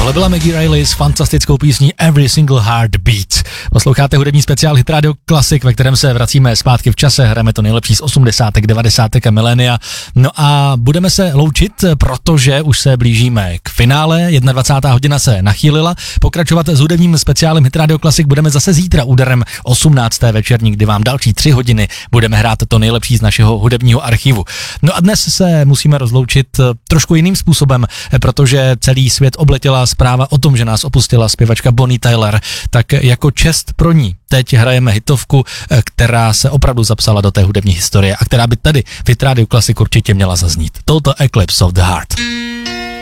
Tohle byla Maggie Reilly s fantastickou písní Every Single Heartbeat. Posloucháte hudební speciál Hit Radio Classic, ve kterém se vracíme zpátky v čase, hrajeme to nejlepší z 80., 90. a milénia. No a budeme se loučit, protože už se blížíme k finále, 21. hodina se nachýlila. Pokračovat s hudebním speciálem Hit Radio Classic budeme zase zítra úderem 18. večerní, kdy vám další 3 hodiny budeme hrát to nejlepší z našeho hudebního archivu. No a dnes se musíme rozloučit trošku jiným způsobem, protože celý svět obletěla zpráva o tom, že nás opustila zpěvačka Bonnie Tyler, tak jako čest pro ní teď hrajeme hitovku, která se opravdu zapsala do té hudební historie a která by tady v Hit Radio Classic určitě měla zaznít. Total Eclipse of the Heart.